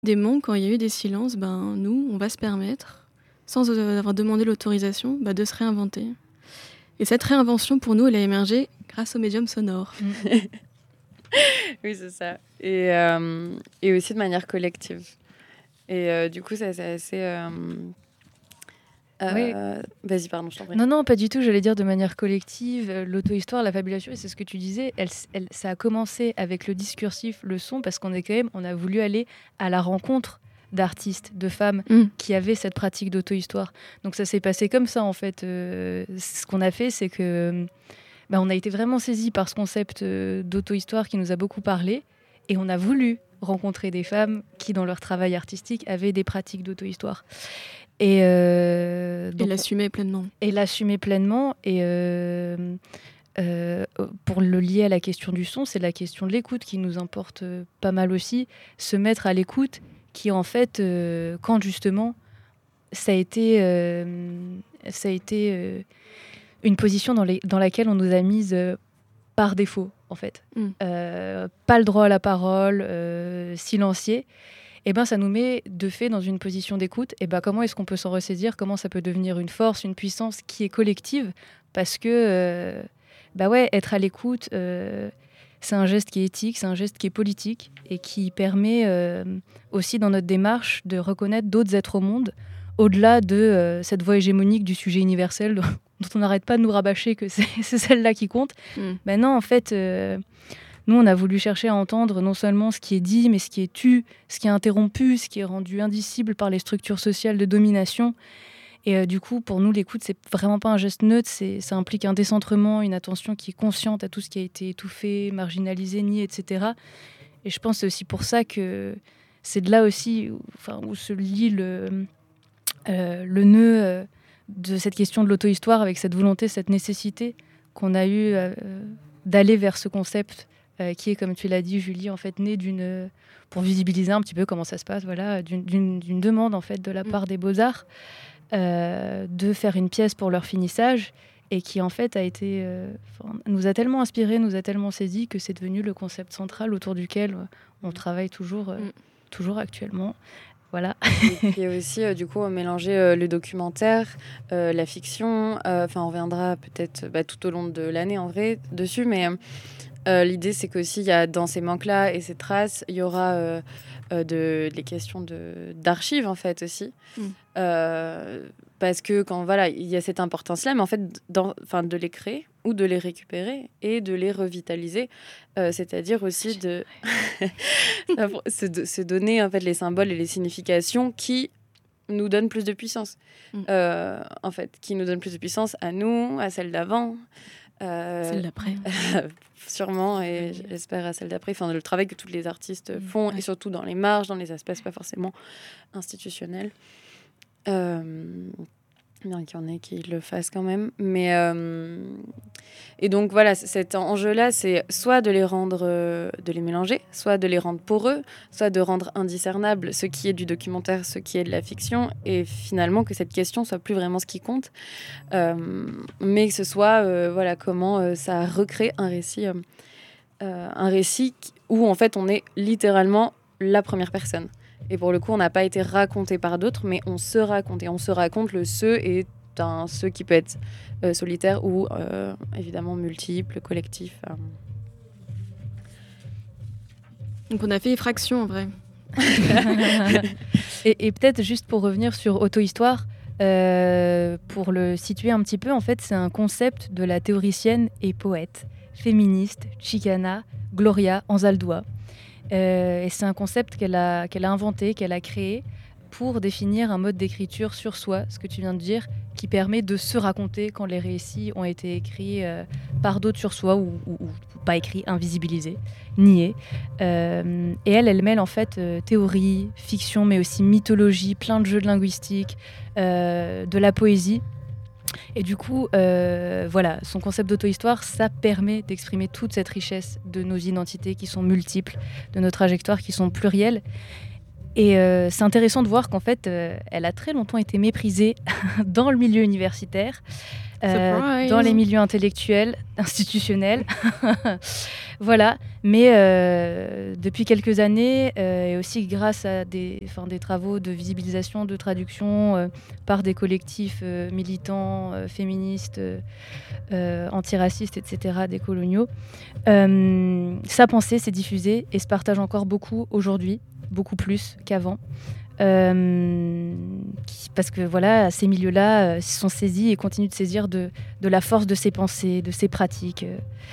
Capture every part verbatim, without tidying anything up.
Des mondes, quand il y a eu des silences, ben, nous, on va se permettre, sans euh, avoir demandé l'autorisation, bah, de se réinventer. Et cette réinvention, pour nous, elle a émergé grâce au médium sonore. Oui, c'est ça. Et, euh, et aussi de manière collective. Et euh, du coup, ça, c'est assez... Euh, euh, Oui. Vas-y, pardon, je t'en prie. Non, non, pas du tout. J'allais dire de manière collective, euh, l'auto-histoire, la fabulation, et c'est ce que tu disais. Elle, elle, ça a commencé avec le discursif, le son, parce qu'on est quand même, on a voulu aller à la rencontre d'artistes, de femmes Mm. qui avaient cette pratique d'auto-histoire. Donc ça s'est passé comme ça, en fait. Euh, ce qu'on a fait, c'est que bah, on a été vraiment saisis par ce concept euh, d'auto-histoire qui nous a beaucoup parlé, et on a voulu rencontrer des femmes qui, dans leur travail artistique, avaient des pratiques d'auto-histoire. Et, euh, donc, et l'assumer pleinement. Et l'assumer pleinement. Et euh, euh, pour le lier à la question du son, c'est la question de l'écoute qui nous importe euh, pas mal aussi. Se mettre à l'écoute, qui en fait, euh, quand justement, ça a été, euh, ça a été euh, une position dans, les, dans laquelle on nous a mise euh, par défaut, en fait. Mm. Euh, pas le droit à la parole, euh, silencier. Eh ben, ça nous met de fait dans une position d'écoute. Et ben, comment est-ce qu'on peut s'en ressaisir? Comment ça peut devenir une force, une puissance qui est collective? Parce que, euh, bah ouais, être à l'écoute, euh, c'est un geste qui est éthique, c'est un geste qui est politique et qui permet euh, aussi dans notre démarche de reconnaître d'autres êtres au monde, au-delà de euh, cette voix hégémonique du sujet universel dont, dont on n'arrête pas de nous rabâcher que c'est, c'est celle-là qui compte. Mm. Ben non, en fait... Euh, Nous, on a voulu chercher à entendre non seulement ce qui est dit, mais ce qui est tu, ce qui est interrompu, ce qui est rendu indicible par les structures sociales de domination. Et euh, du coup, pour nous, l'écoute, c'est vraiment pas un geste neutre, c'est, ça implique un décentrement, une attention qui est consciente à tout ce qui a été étouffé, marginalisé, nié, et cetera. Et je pense que c'est aussi pour ça que c'est de là aussi où, enfin, où se lie le, euh, le nœud euh, de cette question de l'auto-histoire avec cette volonté, cette nécessité qu'on a eue euh, d'aller vers ce concept Euh, qui est, comme tu l'as dit, Julie, en fait, né d'une, pour visibiliser un petit peu comment ça se passe, voilà, d'une, d'une, d'une demande en fait de la part des Beaux-Arts euh, de faire une pièce pour leur finissage et qui en fait a été, euh, nous a tellement inspiré, nous a tellement saisi que c'est devenu le concept central autour duquel on travaille toujours, euh, mm. toujours actuellement. Voilà. Et puis aussi, euh, du coup, mélanger euh, le documentaire, euh, la fiction. Enfin, on reviendra peut-être bah, tout au long de l'année, en vrai, dessus. Mais euh, l'idée, c'est qu'aussi, il y a dans ces manques-là et ces traces, il y aura euh, euh, de, des questions de, d'archives, en fait, aussi. Mm. Euh, parce que quand, voilà, il y a cette importance-là, mais en fait, dans, de les créer ou de les récupérer et de les revitaliser. Euh, c'est-à-dire aussi de se, se donner, en fait, les symboles et les significations qui nous donnent plus de puissance. Mm. Euh, en fait, qui nous donnent plus de puissance à nous, à celle d'avant. Euh, celle d'après. Sûrement, et oui. J'espère à celle d'après. Enfin, le travail que tous les artistes font, ouais. Et surtout dans les marges, dans les aspects pas forcément institutionnels. Euh, bien qu'il y en ait qui le fassent quand même. Mais, euh, et donc, voilà, cet enjeu-là, c'est soit de les rendre, euh, de les mélanger, soit de les rendre poreux, soit de rendre indiscernable ce qui est du documentaire, ce qui est de la fiction, et finalement que cette question soit plus vraiment ce qui compte, euh, mais que ce soit, euh, voilà, comment euh, ça recrée un récit, euh, euh, un récit où, en fait, on est littéralement la première personne. Et pour le coup, on n'a pas été raconté par d'autres, mais on se raconte. Et on se raconte, le « ce » est un « ce » qui peut être euh, solitaire ou, euh, évidemment, multiple, collectif. Euh. Donc, on a fait effraction, en vrai. et, et peut-être, juste pour revenir sur auto-histoire, euh, pour le situer un petit peu, en fait, c'est un concept de la théoricienne et poète féministe Chicana Gloria Anzaldúa. Euh, et c'est un concept qu'elle a, qu'elle a inventé, qu'elle a créé pour définir un mode d'écriture sur soi, ce que tu viens de dire, qui permet de se raconter quand les récits ont été écrits euh, par d'autres sur soi ou, ou, ou pas écrits, invisibilisés, niés. Euh, et elle, elle mêle en fait euh, théorie, fiction, mais aussi mythologie, plein de jeux de linguistique, euh, de la poésie. Et du coup, euh, voilà, son concept d'auto-histoire, ça permet d'exprimer toute cette richesse de nos identités qui sont multiples, de nos trajectoires qui sont plurielles. Et euh, c'est intéressant de voir qu'en fait, euh, elle a très longtemps été méprisée dans le milieu universitaire euh, dans les milieux intellectuels, institutionnels. Voilà. Mais euh, depuis quelques années, euh, et aussi grâce à des, enfin, des travaux de visibilisation, de traduction euh, par des collectifs euh, militants, euh, féministes, euh, antiracistes, et cetera, décoloniaux, euh, sa pensée s'est diffusée et se partage encore beaucoup aujourd'hui, beaucoup plus qu'avant. Euh, parce que voilà, ces milieux-là euh, se sont saisis et continuent de saisir de, de la force de ses pensées, de ses pratiques.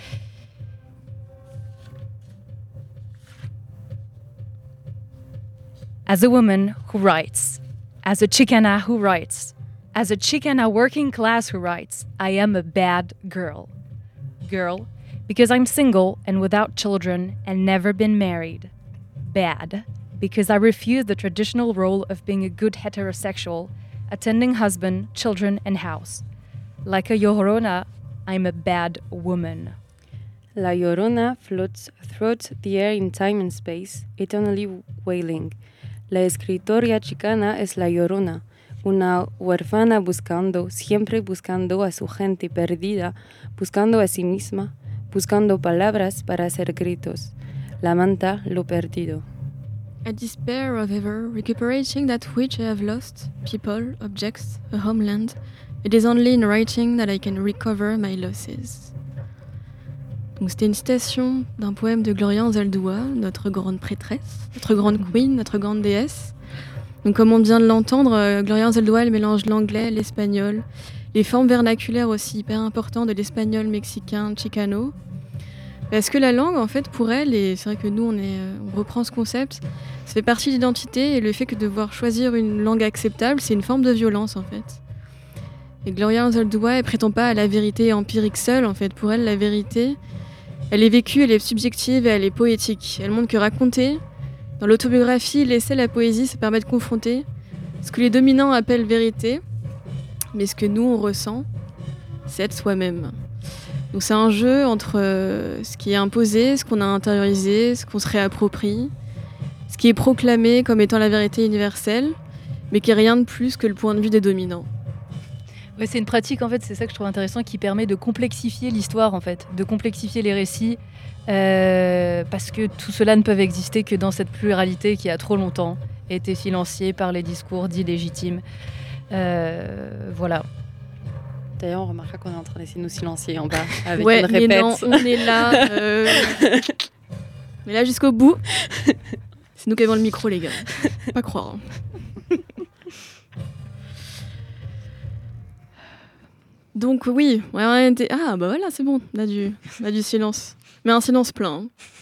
As a woman who writes, as a Chicana who writes, as a Chicana working class who writes, I am a bad girl. Girl, because I'm single and without children and never been married. Bad, because I refuse the traditional role of being a good heterosexual, attending husband, children, and house. Like a Llorona, I'm a bad woman. La Llorona floats through the air in time and space, eternally wailing. La escritora chicana es la Llorona, una huérfana buscando, siempre buscando a su gente perdida, buscando a sí misma, buscando palabras para hacer gritos. Lamenta lo perdido. I despair of ever recuperating that which I have lost, people, objects, a homeland. It is only in writing that I can recover my losses. Donc c'était une citation d'un poème de Gloria Anzaldúa, notre grande prêtresse, notre grande queen, notre grande déesse. Donc comme on vient de l'entendre, Gloria Anzaldúa, elle mélange l'anglais, l'espagnol, les formes vernaculaires aussi hyper importantes de l'espagnol mexicain, chicano. Parce que la langue, en fait, pour elle, et c'est vrai que nous, on, est, on reprend ce concept, ça fait partie de l'identité, et le fait que de devoir choisir une langue acceptable, c'est une forme de violence, en fait. Et Gloria Anzaldúa, elle prétend pas à la vérité empirique seule, en fait. Pour elle, la vérité, elle est vécue, elle est subjective et elle est poétique. Elle montre que raconter, dans l'autobiographie, l'essai, la poésie, ça permet de confronter ce que les dominants appellent vérité, mais ce que nous, on ressent, c'est être soi-même. Donc c'est un jeu entre euh, ce qui est imposé, ce qu'on a intériorisé, ce qu'on se réapproprie, ce qui est proclamé comme étant la vérité universelle, mais qui est rien de plus que le point de vue des dominants. Ouais, c'est une pratique, en fait, c'est ça que je trouve intéressant, qui permet de complexifier l'histoire, en fait, de complexifier les récits, euh, parce que tout cela ne peut exister que dans cette pluralité qui a trop longtemps été silenciée par les discours dits légitimes. Euh, voilà. D'ailleurs, on remarquera qu'on est en train d'essayer de nous silencier en bas avec ouais, une répète. Mais non, on est là. Euh... on est là jusqu'au bout. C'est nous qui avons le micro, les gars. Faut pas croire. Hein. Donc oui, ouais, on était... ah bah voilà, c'est bon, on a du, on a du silence. Mais un silence plein. Hein.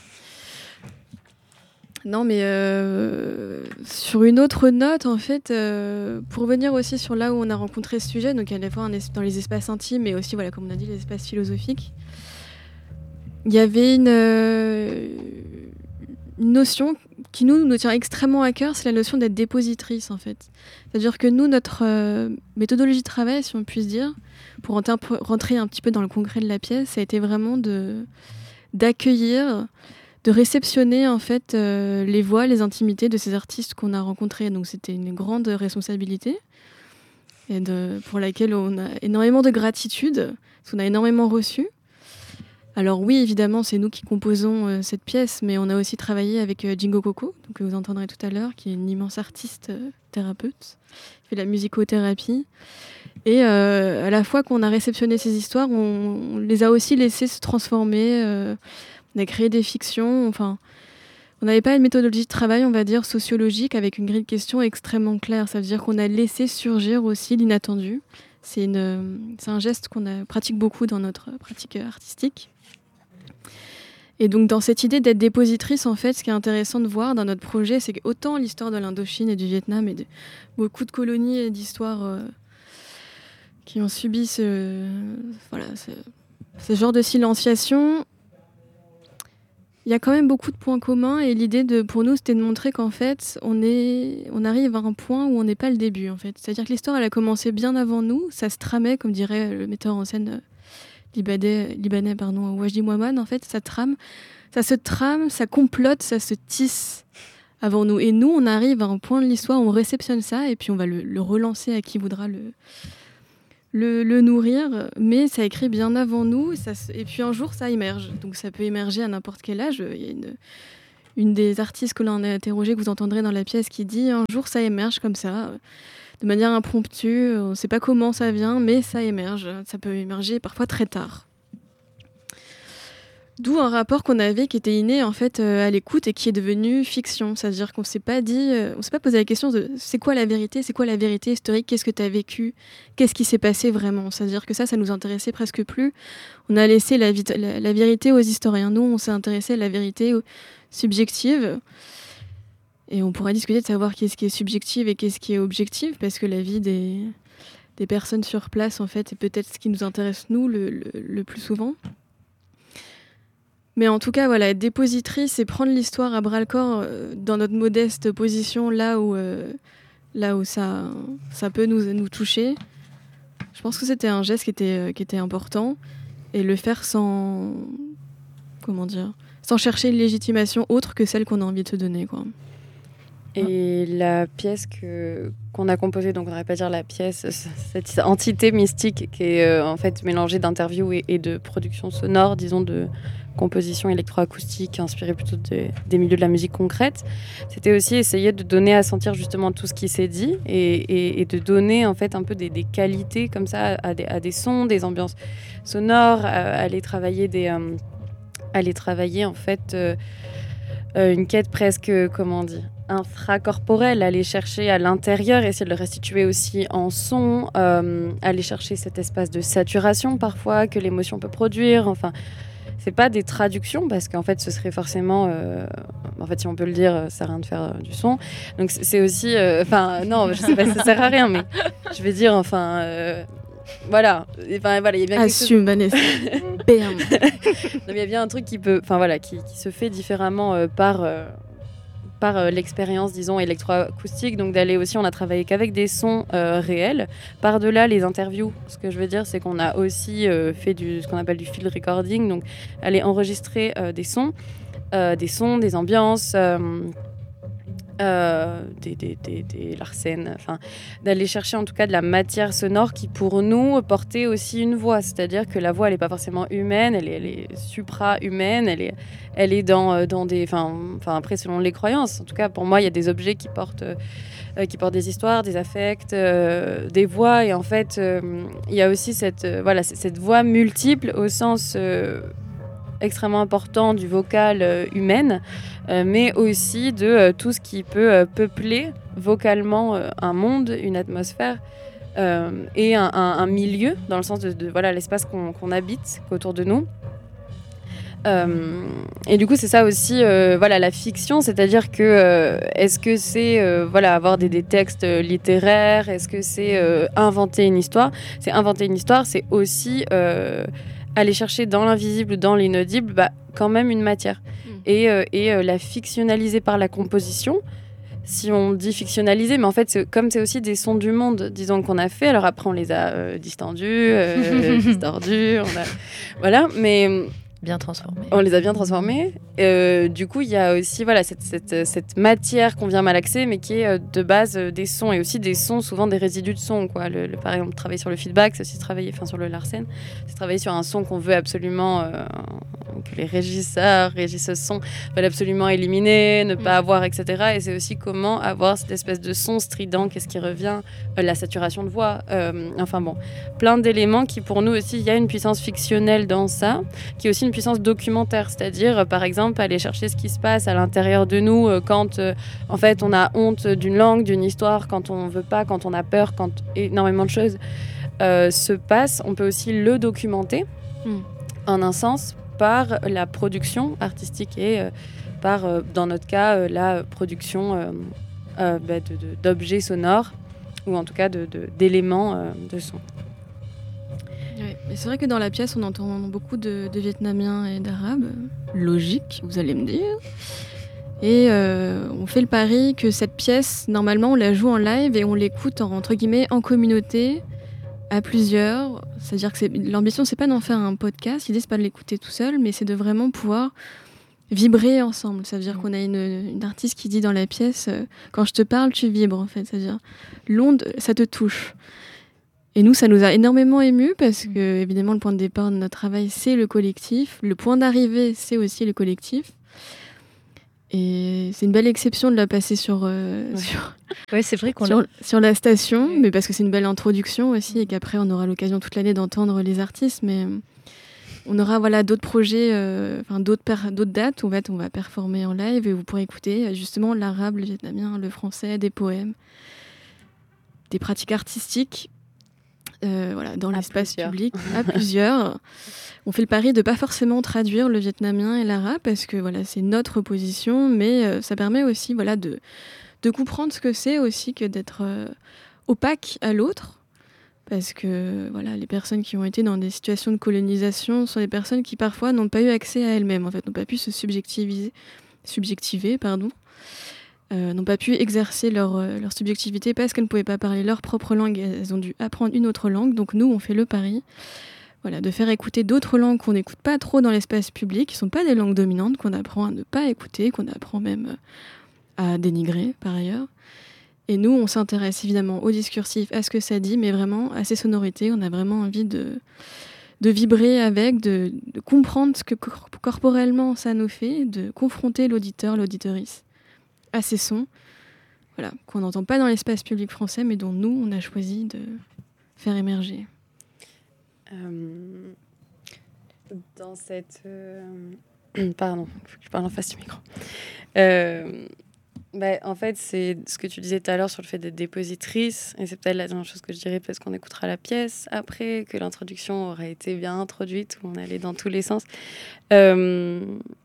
Non, mais euh, sur une autre note, en fait, euh, pour revenir aussi sur là où on a rencontré ce sujet, donc à la fois un es- dans les espaces intimes, mais aussi, voilà, comme on a dit, les espaces philosophiques, il y avait une, euh, une notion qui nous, nous tient extrêmement à cœur, c'est la notion d'être dépositrice, en fait. C'est-à-dire que nous, notre euh, méthodologie de travail, si on puisse dire, pour rentrer, rentrer un petit peu dans le concret de la pièce, ça a été vraiment de, d'accueillir, de réceptionner en fait euh, les voix, les intimités de ces artistes qu'on a rencontrés. Donc c'était une grande responsabilité et de, pour laquelle on a énormément de gratitude, parce qu'on a énormément reçu. Alors oui, évidemment, c'est nous qui composons euh, cette pièce, mais on a aussi travaillé avec euh, Jingo Coco, donc, que vous entendrez tout à l'heure, qui est une immense artiste euh, thérapeute, qui fait de la musicothérapie. Et euh, à la fois qu'on a réceptionné ces histoires, on, on les a aussi laissées se transformer. Euh, on a créé des fictions. Enfin, on n'avait pas une méthodologie de travail, on va dire, sociologique, avec une grille de questions extrêmement claire. Ça veut dire qu'on a laissé surgir aussi l'inattendu. C'est, une, c'est un geste qu'on a, pratique beaucoup dans notre pratique artistique. Et donc, dans cette idée d'être dépositrice, en fait, ce qui est intéressant de voir dans notre projet, c'est qu'autant l'histoire de l'Indochine et du Vietnam et de beaucoup de colonies et d'histoires euh, qui ont subi ce, voilà, ce, ce genre de silenciation, il y a quand même beaucoup de points communs. Et l'idée, de, pour nous, c'était de montrer qu'en fait, on, est, on arrive à un point où on n'est pas le début, en fait. C'est-à-dire que l'histoire, elle a commencé bien avant nous. Ça se tramait, comme dirait le metteur en scène libanais, libanais pardon, Wajdi Mouhammad, en fait, ça trame, ça se trame, ça complote, ça se tisse avant nous. Et nous, on arrive à un point de l'histoire où on réceptionne ça et puis on va le, le relancer à qui voudra le, le, le nourrir, mais ça écrit bien avant nous, ça, et puis un jour ça émerge. Donc ça peut émerger à n'importe quel âge. Il y a une, une des artistes que l'on a interrogée, que vous entendrez dans la pièce, qui dit un jour ça émerge comme ça, de manière impromptue, on ne sait pas comment ça vient, mais ça émerge. Ça peut émerger parfois très tard. D'où un rapport qu'on avait qui était inné en fait euh, à l'écoute et qui est devenu fiction. C'est-à-dire qu'on ne s'est pas dit, euh, on s'est pas posé la question de c'est quoi la vérité, c'est quoi la vérité historique, qu'est-ce que tu as vécu, qu'est-ce qui s'est passé vraiment. C'est-à-dire que ça, ça nous intéressait presque plus. On a laissé la, vi- la, la vérité aux historiens. Nous, on s'est intéressé à la vérité subjective. Et on pourra discuter de savoir qu'est-ce qui est subjectif et qu'est-ce qui est objectif, parce que la vie des, des personnes sur place, en fait, est peut-être ce qui nous intéresse, nous, le, le, le plus souvent. Mais en tout cas, voilà, être dépositrice et prendre l'histoire à bras-le-corps euh, dans notre modeste position, là où, euh, là où ça, ça peut nous, nous toucher, je pense que c'était un geste qui était, euh, qui était important. Et le faire sans... Comment dire, sans chercher une légitimation autre que celle qu'on a envie de se donner, quoi. Et la pièce que, qu'on a composée, donc on n'aurait pas dire la pièce, cette entité mystique qui est euh, en fait mélangée d'interviews et, et de production sonore, disons de composition électroacoustique inspirée plutôt de, des milieux de la musique concrète, c'était aussi essayer de donner à sentir justement tout ce qui s'est dit et, et, et de donner en fait un peu des, des qualités comme ça à des, à des sons, des ambiances sonores, à, à aller travailler des, euh, à aller travailler en fait euh, euh, une quête presque, comment dire, infracorporel, aller chercher à l'intérieur, essayer de le restituer aussi en son, euh, aller chercher cet espace de saturation parfois que l'émotion peut produire. Enfin, c'est pas des traductions parce qu'en fait, ce serait forcément, euh, en fait, si on peut le dire, ça sert à rien de faire euh, du son. Donc c'est aussi, enfin, euh, non, je sais pas, ça sert à rien, mais je vais dire, enfin. Euh, Voilà, enfin voilà, il y a bien Assume, Vanessa. Bam. Non, il y a bien un truc qui peut, enfin voilà, qui, qui se fait différemment euh, par euh, par euh, l'expérience, disons, électroacoustique. Donc d'aller aussi, on a travaillé qu'avec des sons euh, réels. Par-delà les interviews, ce que je veux dire, c'est qu'on a aussi euh, fait du, ce qu'on appelle du field recording, donc aller enregistrer euh, des sons, euh, des sons, des ambiances. Euh, Euh, des, des, des, des Larsen, enfin, d'aller chercher en tout cas de la matière sonore qui pour nous portait aussi une voix, c'est-à-dire que la voix elle n'est pas forcément humaine, elle est, elle est supra-humaine, elle est, elle est dans, dans des, enfin, après selon les croyances, en tout cas pour moi il y a des objets qui portent, euh, qui portent des histoires, des affects, euh, des voix et en fait euh, il y a aussi cette, euh, voilà, cette voix multiple au sens euh, extrêmement important du vocal euh, humaine, euh, mais aussi de euh, tout ce qui peut euh, peupler vocalement euh, un monde, une atmosphère euh, et un, un, un milieu, dans le sens de, de voilà, l'espace qu'on, qu'on habite, qu'autour de nous. Euh, et du coup, c'est ça aussi, euh, voilà, la fiction, c'est-à-dire que euh, est-ce que c'est euh, voilà, avoir des, des textes littéraires, est-ce que c'est euh, inventer une histoire ? C'est inventer une histoire, c'est aussi euh, aller chercher dans l'invisible ou dans l'inaudible bah, quand même une matière. Mmh. Et, euh, et euh, la fictionnaliser par la composition, si on dit fictionnaliser, mais en fait, c'est, comme c'est aussi des sons du monde, disons, qu'on a fait, alors après, on les a euh, distendus, euh, distordus, on a... voilà, mais... Bien transformés. On les a bien transformés. Euh, du coup, il y a aussi voilà, cette, cette, cette matière qu'on vient malaxer, mais qui est euh, de base euh, des sons, et aussi des sons, souvent des résidus de sons. Quoi. Le, le, par exemple, travailler sur le feedback, c'est aussi travailler enfin, sur le Larsen, c'est travailler sur un son qu'on veut absolument, euh, que les régisseurs, régisseuses son veulent absolument éliminer, ne pas mmh. avoir, et cetera. Et c'est aussi comment avoir cette espèce de son strident, qu'est-ce qui revient, euh, la saturation de voix, euh, enfin bon, plein d'éléments qui pour nous aussi, il y a une puissance fictionnelle dans ça, qui est aussi une puissance documentaire, c'est-à-dire euh, par exemple aller chercher ce qui se passe à l'intérieur de nous euh, quand euh, en fait on a honte d'une langue, d'une histoire, quand on veut pas, quand on a peur, quand énormément de choses euh, se passent, on peut aussi le documenter mm. en un sens par la production artistique et euh, par euh, dans notre cas euh, la production euh, euh, bah, de, de, d'objets sonores ou en tout cas de, de, d'éléments euh, de son. Ouais, mais c'est vrai que dans la pièce, on entend beaucoup de, de Vietnamiens et d'Arabes. Logique, vous allez me dire. Et euh, on fait le pari que cette pièce, normalement, on la joue en live et on l'écoute, en, entre guillemets, en communauté, à plusieurs. C'est-à-dire que c'est, l'ambition, c'est pas d'en faire un podcast. L'idée, c'est pas de l'écouter tout seul, mais c'est de vraiment pouvoir vibrer ensemble. Ça veut dire mmh. qu'on a une, une artiste qui dit dans la pièce euh, « Quand je te parle, tu vibres », en fait. C'est-à-dire, l'onde, ça te touche. Et nous, ça nous a énormément émus parce que, évidemment, le point de départ de notre travail, c'est le collectif. Le point d'arrivée, c'est aussi le collectif. Et c'est une belle exception de la passer sur, euh, ouais. sur, ouais, c'est vrai qu'on sur, sur la station, ouais. mais parce que c'est une belle introduction aussi et qu'après, on aura l'occasion toute l'année d'entendre les artistes. Mais on aura voilà, d'autres projets, euh, enfin, d'autres, per- d'autres dates où en fait, on va performer en live et vous pourrez écouter justement l'arabe, le vietnamien, le français, des poèmes, des pratiques artistiques. Euh, voilà, dans à l'espace plusieurs. public, à plusieurs. On fait le pari de ne pas forcément traduire le vietnamien et l'arabe parce que voilà, c'est notre position, mais euh, ça permet aussi voilà, de, de comprendre ce que c'est aussi que d'être euh, opaque à l'autre. Parce que voilà, les personnes qui ont été dans des situations de colonisation sont des personnes qui parfois n'ont pas eu accès à elles-mêmes, en fait, n'ont pas pu se subjectiviser, subjectiver, pardon. Euh, n'ont pas pu exercer leur, euh, leur subjectivité parce qu'elles ne pouvaient pas parler leur propre langue, elles ont dû apprendre une autre langue. Donc nous, on fait le pari voilà, de faire écouter d'autres langues qu'on n'écoute pas trop dans l'espace public, qui ne sont pas des langues dominantes, qu'on apprend à ne pas écouter, qu'on apprend même à dénigrer par ailleurs. Et nous, on s'intéresse évidemment au discursif, à ce que ça dit, mais vraiment à ses sonorités. On a vraiment envie de, de vibrer avec, de, de comprendre ce que cor- corporellement ça nous fait, de confronter l'auditeur, l'auditorice à ces sons, voilà, qu'on n'entend pas dans l'espace public français, mais dont nous, on a choisi de faire émerger. Euh, dans cette... Euh... Pardon, il faut que je parle en face du micro. Euh... Bah, en fait, c'est ce que tu disais tout à l'heure sur le fait d'être dépositrice, et c'est peut-être la dernière chose que je dirais parce qu'on écoutera la pièce après, que l'introduction aura été bien introduite, où on allait dans tous les sens. Euh...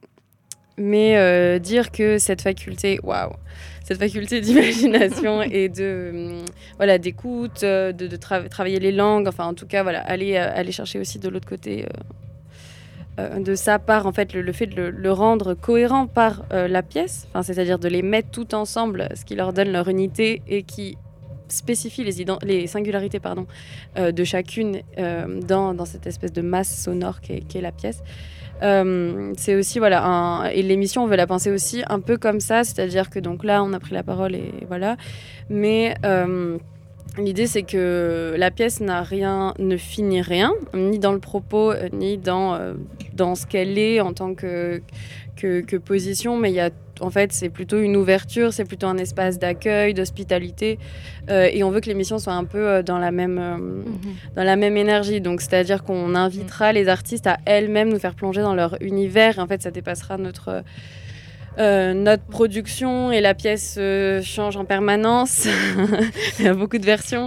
Mais euh, dire que cette faculté, waouh, cette faculté d'imagination et de euh, voilà d'écoute, euh, de, de tra- travailler les langues, enfin en tout cas voilà, aller euh, aller chercher aussi de l'autre côté euh, euh, de ça par en fait le, le fait de le, le rendre cohérent par euh, la pièce, enfin c'est-à-dire de les mettre tout ensemble, ce qui leur donne leur unité et qui spécifie les, ident- les singularités pardon, euh, de chacune euh, dans, dans cette espèce de masse sonore qu'est, qu'est la pièce. Euh, c'est aussi voilà un... et l'émission on veut la penser aussi un peu comme ça, c'est-à-dire que donc là on a pris la parole et voilà, mais euh, l'idée c'est que la pièce n'a rien, ne finit rien, ni dans le propos ni dans euh, dans ce qu'elle est en tant que que, que position, mais il y a en fait, c'est plutôt une ouverture, c'est plutôt un espace d'accueil, d'hospitalité. Euh, et on veut que l'émission soit un peu euh, dans, la même, euh, mm-hmm. dans la même énergie. Donc, c'est-à-dire qu'on invitera mm-hmm. les artistes à elles-mêmes nous faire plonger dans leur univers. Et en fait, ça dépassera notre, euh, notre production. Et la pièce euh, change en permanence. Il y a beaucoup de versions.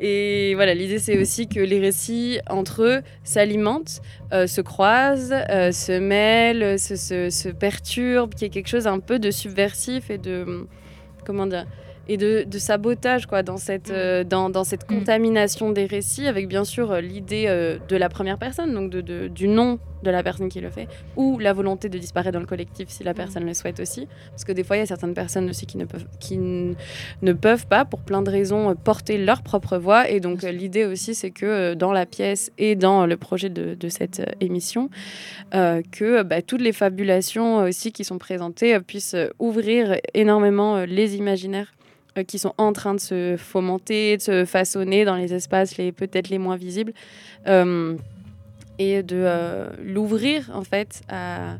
Et voilà, l'idée, c'est aussi que les récits, entre eux, s'alimentent, euh, se croisent, euh, se mêlent, se, se, se perturbent, qu'il y ait quelque chose un peu de subversif et de... Comment dire et de, de sabotage quoi, dans, cette, euh, dans, dans cette contamination des récits, avec bien sûr euh, l'idée euh, de la première personne, donc de, de, du nom de la personne qui le fait, ou la volonté de disparaître dans le collectif si la personne le souhaite aussi. Parce que des fois, il y a certaines personnes aussi qui ne peuvent, qui n- ne peuvent pas, pour plein de raisons, porter leur propre voix. Et donc, euh, l'idée aussi, c'est que euh, dans la pièce et dans le projet de, de cette euh, émission, euh, que bah, toutes les fabulations aussi qui sont présentées euh, puissent euh, ouvrir énormément euh, les imaginaires qui sont en train de se fomenter, de se façonner dans les espaces les, peut-être les moins visibles, euh, et de euh, l'ouvrir en fait à,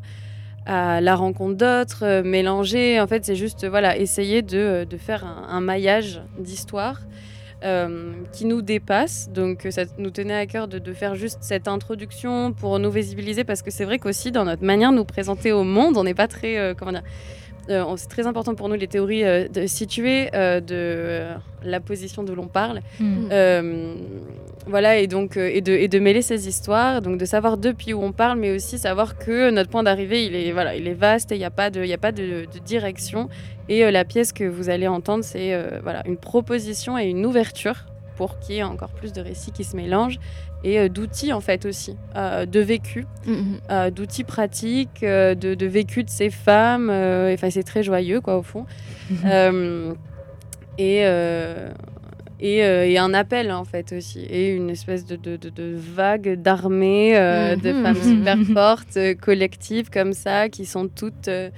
à la rencontre d'autres, euh, mélanger. En fait, c'est juste voilà, essayer de, de faire un, un maillage d'histoire euh, qui nous dépasse. Donc, ça nous tenait à cœur de, de faire juste cette introduction pour nous visibiliser, parce que c'est vrai qu'aussi dans notre manière de nous présenter au monde, on n'est pas très... Euh, comment dire, Euh, c'est très important pour nous les théories euh, de situer euh, de euh, la position d'où l'on parle, mmh. euh, voilà, et donc euh, et de et de mêler ces histoires, donc de savoir depuis où on parle, mais aussi savoir que notre point d'arrivée il est voilà, il est vaste et il y a pas de il y a pas de, de direction, et euh, la pièce que vous allez entendre c'est euh, voilà une proposition et une ouverture pour qu'il y ait encore plus de récits qui se mélangent, et euh, d'outils en fait aussi, euh, de vécu, mmh. euh, d'outils pratiques, euh, de, de vécu de ces femmes. Euh, enfin, c'est très joyeux quoi au fond. Mmh. Euh, et, euh, et, euh, et un appel en fait aussi, et une espèce de, de, de, de vague d'armée euh, mmh. de femmes super fortes, euh, collectives comme ça, qui sont toutes... Euh,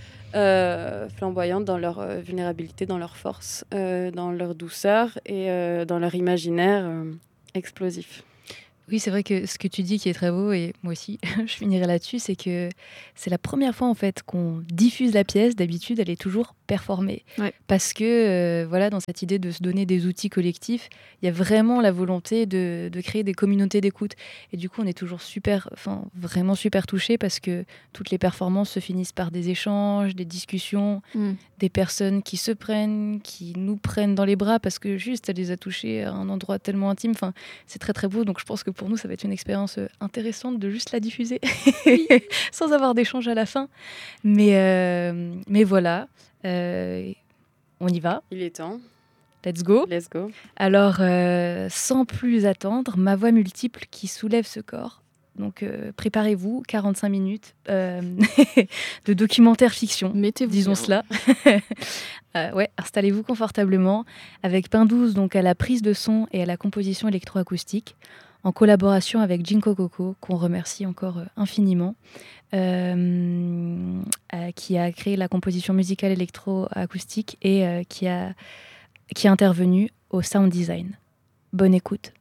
Euh, flamboyantes dans leur euh, vulnérabilité, dans leur force, euh, dans leur douceur et euh, dans leur imaginaire. Euh, explosif. Oui, c'est vrai que ce que tu dis qui est très beau, et moi aussi, je finirai là-dessus, c'est que c'est la première fois en fait qu'on diffuse la pièce. D'habitude, elle est toujours performée. Ouais. Parce que, euh, voilà, dans cette idée de se donner des outils collectifs, il y a vraiment la volonté de, de créer des communautés d'écoute. Et du coup, on est toujours super, enfin, vraiment super touchés parce que toutes les performances se finissent par des échanges, des discussions, Mm. des personnes qui se prennent, qui nous prennent dans les bras parce que juste, elle les a touchés à un endroit tellement intime. Enfin, c'est très très beau. Donc, je pense que pour nous, ça va être une expérience intéressante de juste la diffuser sans avoir d'échange à la fin. Mais, euh, mais voilà, euh, on y va. Il est temps. Let's go. Let's go. Alors, euh, sans plus attendre, ma voix multiple qui soulève ce corps. Donc, euh, préparez-vous, quarante-cinq minutes euh, de documentaire fiction, Mettez-vous disons bien. cela. euh, ouais, installez-vous confortablement, avec Pain douze donc à la prise de son et à la composition électroacoustique, en collaboration avec Jinko Coco, qu'on remercie encore euh, infiniment, euh, euh, qui a créé la composition musicale électroacoustique et euh, qui, a, qui est intervenu au sound design. Bonne écoute.